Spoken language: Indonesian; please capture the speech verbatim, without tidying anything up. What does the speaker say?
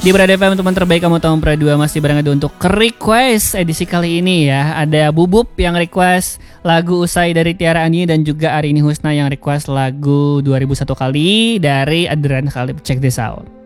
Di Berada F M, teman terbaik kamu tahun Pra dua, masih bareng Adu untuk request edisi kali ini ya. Ada Bubub yang request lagu Usai dari Tiara Ani, dan juga Arini Husna yang request lagu dua ribu satu kali dari Adrian Khalib. Check this out.